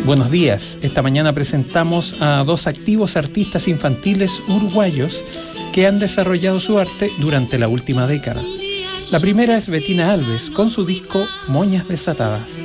Buenos días. Esta mañana presentamos a dos activos artistas infantiles uruguayos que han desarrollado su arte durante la última década. La primera es Bettina Alves con su disco Moñas Desatadas.